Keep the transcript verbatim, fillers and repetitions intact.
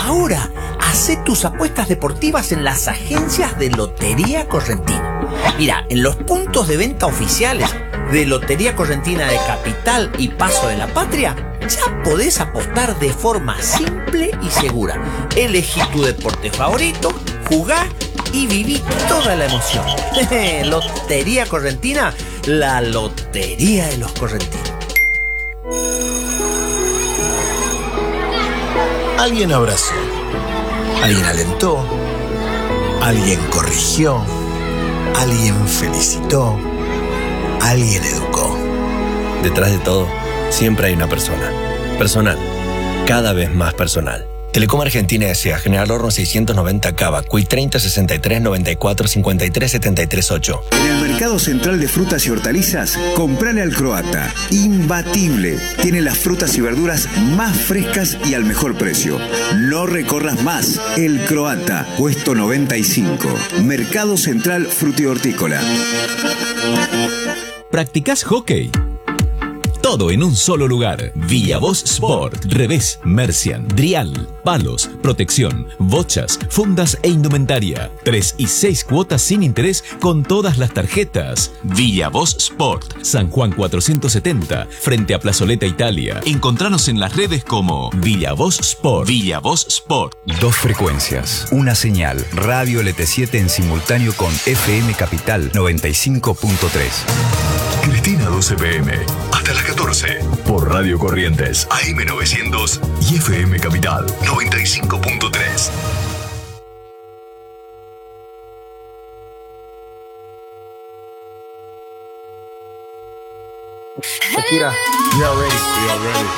Ahora, hacé tus apuestas deportivas en las agencias de Lotería Correntina. Mira, en los puntos de venta oficiales de Lotería Correntina de Capital y Paso de la Patria, ya podés apostar de forma simple y segura. Elegí tu deporte favorito, jugá y viví toda la emoción. Lotería Correntina, la lotería de los correntinos. Alguien abrazó, alguien alentó, alguien corrigió, alguien felicitó, alguien educó. Detrás de todo, siempre hay una persona. Personal. Cada vez más personal. Telecom Argentina S A, General Horno seiscientos noventa Cava, C U I treinta sesenta y tres noventa y cuatro cincuenta y tres setenta y tres ocho. En el Mercado Central de Frutas y Hortalizas, comprale al croata. Imbatible. Tiene las frutas y verduras más frescas y al mejor precio. No recorras más. El Croata, puesto noventa y cinco. Mercado Central Frutihortícola. ¿Practicás hockey? Todo en un solo lugar. Villavoz Sport. Revés, Mercian, Drial, palos, protección, bochas, fundas e indumentaria. Tres y seis cuotas sin interés con todas las tarjetas. Villavoz Sport. San Juan cuatrocientos setenta, frente a Plazoleta Italia. Encontranos en las redes como Villavoz Sport. Villavoz Sport. Dos frecuencias, una señal. Radio L T siete en simultáneo con F M Capital noventa y cinco punto tres. Cristina doce P M, hasta las catorce, por Radio Corrientes, A M novecientos y F M Capital noventa y cinco punto tres. Shakira, you already, you already.